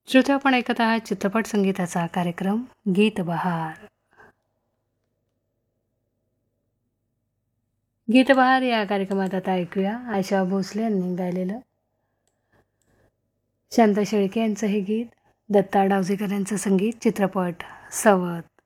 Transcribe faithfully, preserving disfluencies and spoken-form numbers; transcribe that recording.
श्रोते, आपण ऐकत आहात चित्रपट संगीताचा कार्यक्रम गीत बहार. गीत बहार या कार्यक्रमात आता ऐकूया आशा भोसले यांनी गायलेलं शांता शेळके यांचं हे गीत, दत्ता डावजेकर यांचं संगीत, चित्रपट सवत.